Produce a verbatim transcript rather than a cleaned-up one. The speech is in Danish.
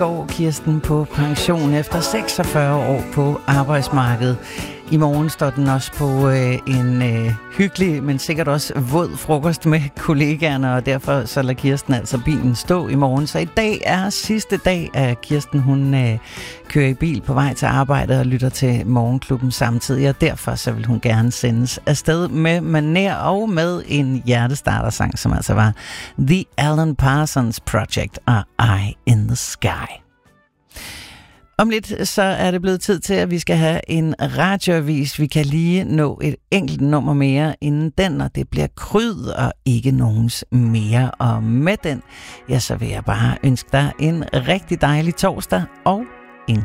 går Kirsten på pension efter seksogfyrre år på arbejdsmarkedet. I morgen står den også på øh, en øh, hyggelig, men sikkert også våd frokost med kollegaerne, og derfor så lader Kirsten altså bilen stå i morgen. Så i dag er sidste dag, at Kirsten hun øh, kører i bil på vej til arbejde og lytter til Morgenklubben samtidig, og derfor så vil hun gerne sendes afsted med maner og med en hjertestartersang, som altså var The Alan Parsons Project og Eye in the Sky. Om lidt så er det blevet tid til, at vi skal have en radioavis. Vi kan lige nå et enkelt nummer mere inden den, og det bliver Kryd og ikke nogens mere. Og med den, ja, så vil jeg bare ønske dig en rigtig dejlig torsdag og